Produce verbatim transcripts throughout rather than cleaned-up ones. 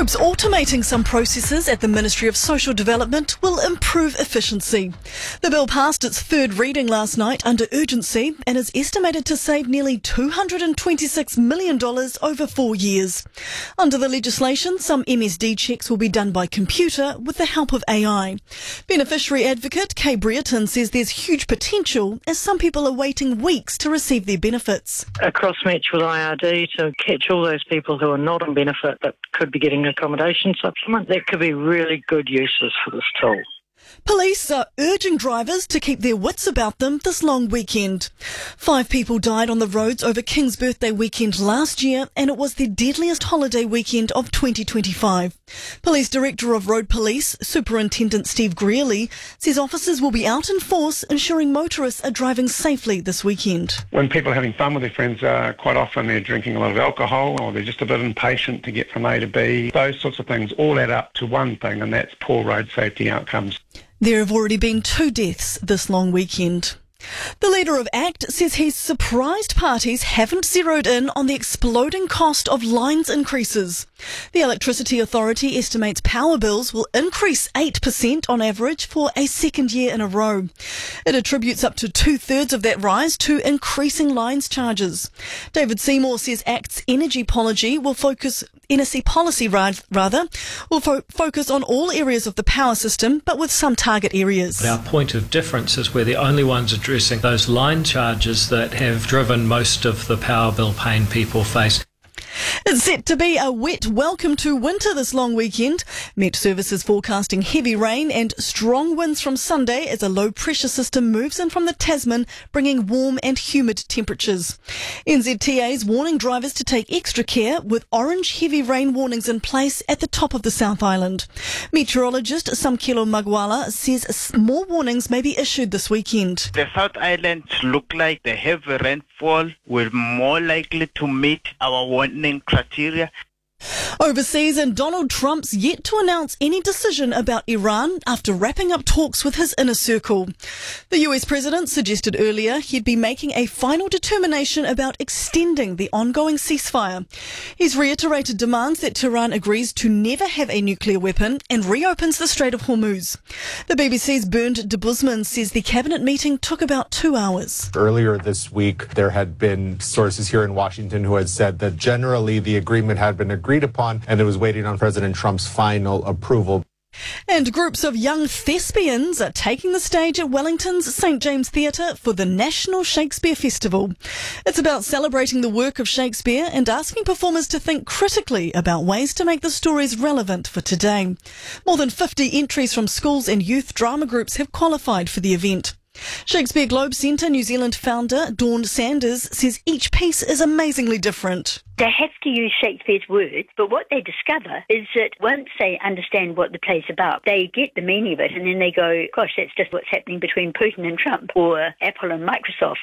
hopes automating some processes at the Ministry of Social Development will improve efficiency. The bill passed its third reading last night under urgency and is estimated to save nearly two hundred twenty-six million dollars over four years. Under the legislation, some M S D checks will be done by computer with the help of A I. Beneficiary advocate Kay Brereton says there's huge potential as some people are waiting weeks to receive their benefits. A cross-match with I R D to catch all those people who are not on benefit but could be getting accommodation supplement. That could be really good uses for this tool. Police are urging drivers to keep their wits about them this long weekend. Five people died on the roads over King's birthday weekend last year, and it was the deadliest holiday weekend of twenty twenty-five. Police Director of Road Police, Superintendent Steve Greeley, says officers will be out in force ensuring motorists are driving safely this weekend. When people are having fun with their friends, uh, quite often they're drinking a lot of alcohol or they're just a bit impatient to get from A to B. Those sorts of things all add up to one thing, and that's poor road safety outcomes. There have already been two deaths this long weekend. The leader of ACT says he's surprised parties haven't zeroed in on the exploding cost of lines increases. The Electricity Authority estimates power bills will increase eight percent on average for a second year in a row. It attributes up to two-thirds of that rise to increasing lines charges. David Seymour says ACT's energy policy will focus Energy policy rather will fo- focus on all areas of the power system, but with some target areas. Our point of difference is we're the only ones addressing those line charges that have driven most of the power bill pain people face. It's set to be a wet welcome to winter this long weekend. Met Services forecasting heavy rain and strong winds from Sunday as a low pressure system moves in from the Tasman, bringing warm and humid temperatures. N Z T A's warning drivers to take extra care with orange heavy rain warnings in place at the top of the South Island. Meteorologist Samkelo Magwala says more warnings may be issued this weekend. The South Island look like the heavy rainfall will more likely to meet our warning criteria. Overseas, and Donald Trump's yet to announce any decision about Iran after wrapping up talks with his inner circle. The U S president suggested earlier he'd be making a final determination about extending the ongoing ceasefire. He's reiterated demands that Tehran agrees to never have a nuclear weapon and reopens the Strait of Hormuz. The B B C's Bernd de Busman says the cabinet meeting took about two hours. Earlier this week, there had been sources here in Washington who had said that generally the agreement had been agreed upon and it was waiting on President Trump's final approval. And groups of young thespians are taking the stage at Wellington's Saint James Theatre for the National Shakespeare Festival. It's about celebrating the work of Shakespeare and asking performers to think critically about ways to make the stories relevant for today. More than fifty entries from schools and youth drama groups have qualified for the event. Shakespeare Globe Centre New Zealand founder Dawn Sanders says each piece is amazingly different. They have to use Shakespeare's words, but what they discover is that once they understand what the play's about, they get the meaning of it, and then they go, gosh, that's just what's happening between Putin and Trump, or Apple and Microsoft.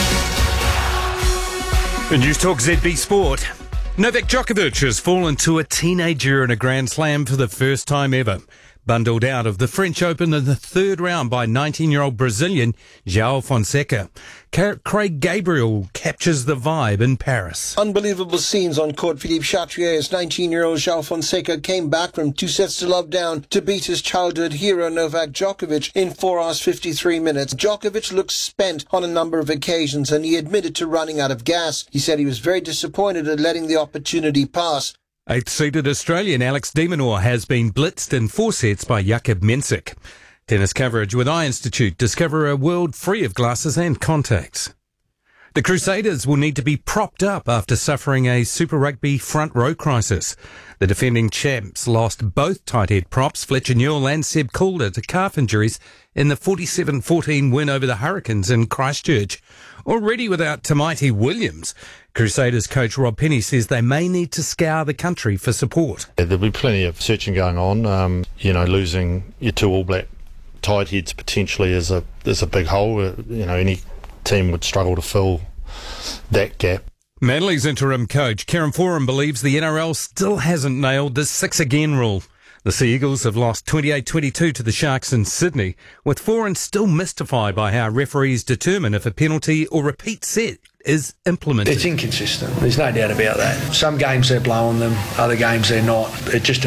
News Talk Z B Sport. Novak Djokovic has fallen to a teenager in a Grand Slam for the first time ever. Bundled out of the French Open in the third round by nineteen-year-old Brazilian João Fonseca. Craig Gabriel captures the vibe in Paris. Unbelievable scenes on court. Philippe Chatrier, as nineteen-year-old João Fonseca came back from two sets to love down to beat his childhood hero Novak Djokovic in four hours fifty-three minutes. Djokovic looked spent on a number of occasions and he admitted to running out of gas. He said he was very disappointed at letting the opportunity pass. Eighth-seeded Australian Alex de Minaur has been blitzed in four sets by Jakub Mensik. Tennis coverage with Eye Institute. Discover a world free of glasses and contacts. The Crusaders will need to be propped up after suffering a Super Rugby front row crisis. The defending champs lost both tight head props Fletcher Newell and Seb Calder to calf injuries in the forty-seven fourteen win over the Hurricanes in Christchurch. Already without Tamaiti Williams, Crusaders coach Rob Penny says they may need to scour the country for support. Yeah, there'll be plenty of searching going on. Um, you know, losing your two All Black tight heads potentially is a is a big hole. Uh, you know, any team would struggle to fill that gap. Manly's interim coach Kieran Foran believes the N R L still hasn't nailed the six again rule. The Sea Eagles have lost twenty-eight twenty-two to the Sharks in Sydney, with Foran still mystified by how referees determine if a penalty or repeat set is implemented. It's inconsistent. There's no doubt about that. Some games they're blowing them, other games they're not. It just